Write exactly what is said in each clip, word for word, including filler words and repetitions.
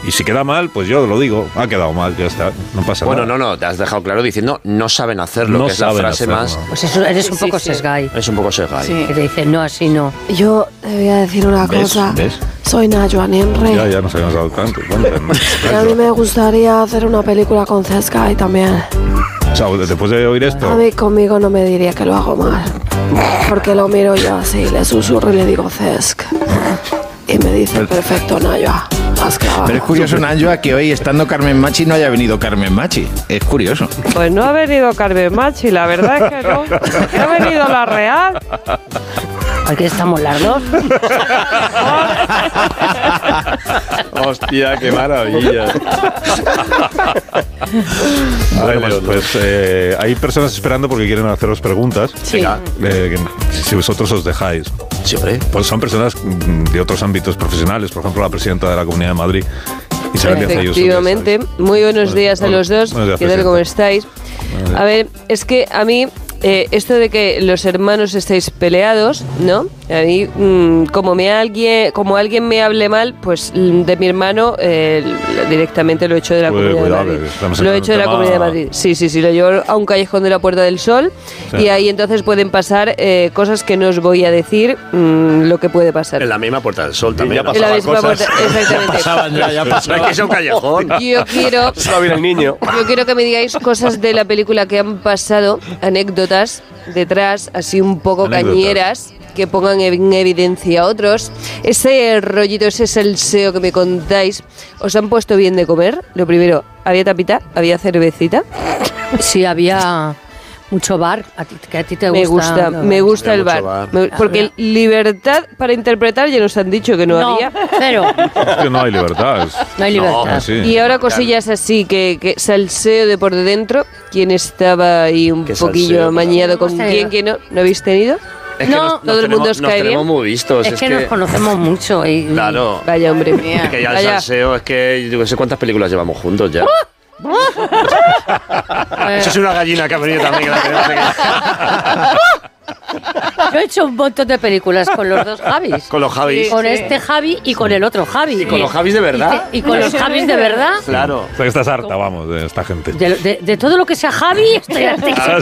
Y si queda mal, pues yo lo digo, ha quedado mal, ya está, no pasa bueno, nada. Bueno, no, no, te has dejado claro diciendo no saben hacerlo, no que es la frase hacerlo. más... Pues eso, eres un Sí, poco sí, sí. sesgay. Es un poco sesgay. Que te dicen, no, así no. Yo te voy a decir una ¿Ves? cosa. ¿Ves? Soy Najwa Nimri. Ya, ya nos habíamos dado tanto. Y a mí me gustaría hacer una película con Sesgay también. O sea, después de oír esto... A mí conmigo no me diría que lo hago mal. Porque lo miro yo así, le susurro y le digo Cesk. Y me dice, perfecto, Najwa. Has clavado. Pero es curioso, Najwa, que hoy, estando Carmen Machi, no haya venido Carmen Machi. Es curioso. Pues no ha venido Carmen Machi, la verdad es que no. Ha venido la Real. Aquí estamos las dos. Hostia, qué maravilla. Bueno, pues, pues eh, hay personas esperando porque quieren haceros preguntas. Sí. Venga. Eh, que si vosotros os dejáis. Sí, hombre. Pues son personas mm, de otros ámbitos profesionales, por ejemplo, la presidenta de la Comunidad de Madrid, Isabel Díaz Ayuso. Efectivamente. Muy buenos días a los dos. Buenos días, ¿Qué tal? ¿Cómo presidenta. estáis? A ver, es que a mí... Eh, esto de que los hermanos estéis peleados, ¿no? A mí, mmm, como me alguien, como alguien me hable mal, pues de mi hermano eh, directamente lo he hecho de la Pues, Comunidad cuidado, de que Madrid. estamos Lo he entrando hecho de en la un Comunidad de tema- Madrid. Sí, sí, sí, lo llevo a un callejón de la Puerta del Sol Sí. y ahí entonces pueden pasar eh, cosas que no os voy a decir mmm, lo que puede pasar. En la misma Puerta del Sol también. ya En la misma cosas. puerta, exactamente. Pasaban ya, ya No pasaban. es que sea un callejón. Yo quiero, Eso viene el niño. yo quiero que me digáis cosas de la película que han pasado, anécdotas detrás, así un poco Anécdotas. cañeras, que pongan en evidencia a otros. Ese rollito, ese salseo que me contáis, ¿os han puesto bien de comer? Lo primero, ¿había tapita? ¿Había cervecita? Sí, había mucho bar, a ti, que a ti te Me gusta. gusta, me gusta Había el mucho bar. bar. Me- porque libertad para interpretar ya nos han dicho que no, No, había. cero. Es que no hay libertad. es- No hay libertad. Ah, sí. Y ahora cosillas así, que, que salseo de por dentro. ¿Quién estaba ahí un ¿Qué poquillo salseo? amañado con Hemos quién? tenido. ¿Quién no? ¿No habéis tenido? Es que No, nos, nos todo el mundo tenemos, os nos cae tenemos bien. muy vistos. Es, Es que, nos conocemos mucho. Y, Claro. Vaya, hombre. Es que ya el Vaya. salseo es que yo no sé cuántas películas llevamos juntos ya. Eso es una gallina que ha venido también. Que la tenemos aquí. Yo he hecho un montón de películas con los dos Javis. Con los Javis. Con este Javi y con el otro Javi. Y con los Javis de verdad. Y, y con los Javis de verdad. Claro. O sea, que estás harta, vamos, de esta gente. De, de- de todo lo que sea Javi, estoy hartísima.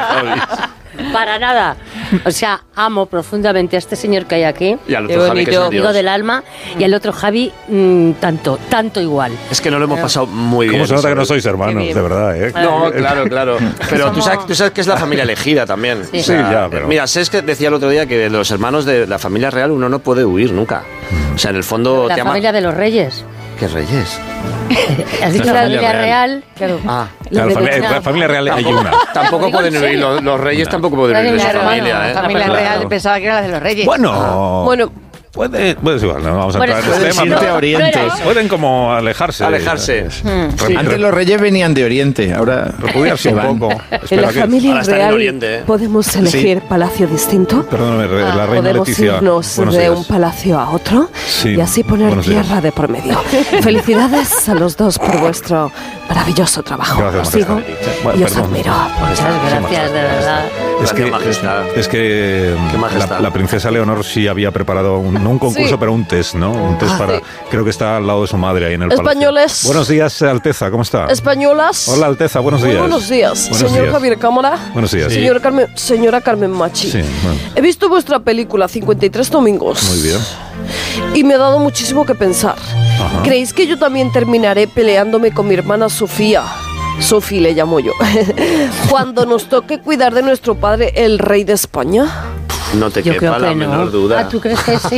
Para nada. O sea, amo profundamente a este señor que hay aquí. Y al Qué otro Javi, que es un bonito. Amigo dios. del alma. Y al otro Javi, mm, tanto, tanto igual. Es que no lo hemos pasado muy bien. ¿Cómo se nota que no Isabel? sois hermanos, Qué bien. de verdad, eh? No, claro, claro. Pero tú Somos- sabes, tú sabes que es la familia elegida también. Sí. Sí, ya, pero- Mira, sé que decía el otro día que de los hermanos de la familia real uno no puede huir nunca. O sea, en el fondo La te ama... familia de los reyes. ¿Qué reyes? Has dicho La la familia familia real. real. Claro. Ah. Claro, la familia, la familia real hay una. Tampoco Digo, pueden ¿en huir, serio? los, los reyes tampoco pueden huir de su Claro, familia, hermano, ¿eh? Familia Claro. real, pensaba que era la de los reyes. Bueno, Bueno, puede, pues igual, no vamos a Bueno, entrar en puedes este tema. irte pero a Oriente. no era- Pueden como alejarse. Alejarse. Re- Antes los reyes venían de Oriente, ahora repudiarse se un van. poco. En Espera la que- familia ahora están en real Oriente, ¿eh? podemos elegir palacio distinto. Perdóname, re- la reina Podemos Leticia. irnos Buenos de días. un palacio a otro Sí, y así poner buenos días. tierra de por medio. Felicidades a los dos por vuestro maravilloso trabajo. Gracias, Os sigo majestad. Bueno, y os perdón. admiro. Muchas gracias, de verdad. Es que, Gracias, majestad. es que Qué majestad. la, la princesa Leonor sí había preparado un, no un concurso, Sí. pero un test, ¿no? Un test Ah, para. sí. Creo que está al lado de su madre ahí en el palacio. Españoles. Buenos días, Alteza, ¿cómo está? Españolas. Hola, Alteza, buenos Muy días. buenos días, Buenos señor días. Javier Cámara. Buenos días. Señor Carmen, señora Carmen Machi. Sí, bueno. He visto vuestra película cincuenta y tres domingos. Muy bien. Y me ha dado muchísimo que pensar. Ajá. ¿Creéis que yo también terminaré peleándome con mi hermana Sofía? Sofi le llamo yo. Cuando nos toque cuidar de nuestro padre, el rey de España. No te Yo quepa creo la que no. menor duda. Ah, ¿tú crees que sí?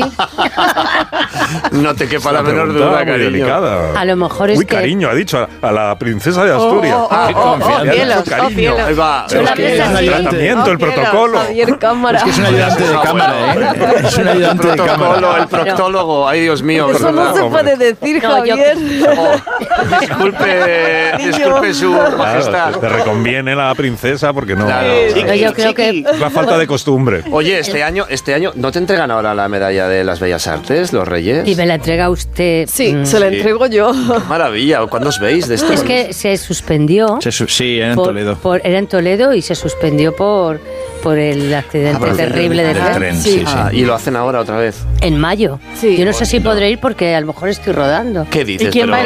No te quepa la Una menor pregunta duda, muy cariño. delicada. A lo mejor es Uy, que... cariño, ha dicho a, a la princesa de Asturias. Oh, oh, oh, Qué oh, confianza. oh, Le ha dicho cielos, oh, cariño. cielos. Ahí va. Yo la que ves es un así. El ayudante. tratamiento, el Oh, cielos, protocolo. Javier Cámara. Es que es un ayudante de cámara, ¿eh? Es un ayudante de Protocolo, cámara. el proctólogo. Ay, Dios mío. Eso no se perdón. puede decir, No, yo- Javier. Oh, disculpe, disculpe su Claro, majestad. te reconviene la princesa porque no. Claro. No, yo creo que... Es la falta de costumbre. Oye, este año, este año, ¿no te entregan ahora la medalla de las Bellas Artes, los Reyes? Y me la entrega usted... Sí, mm, se la entrego yo. Maravilla. ¿Cuándo os veis de esto? Es que se suspendió... Se su- Sí, era en por- Toledo. por- era en Toledo y se suspendió por, por el accidente Ah, por el terrible del del Del tren. tren, sí, sí. Ah, y lo hacen ahora otra vez. En mayo. Sí. Yo no sé si podré ir porque a lo mejor estoy rodando. ¿Qué dices? ¿Y quién Pero- va a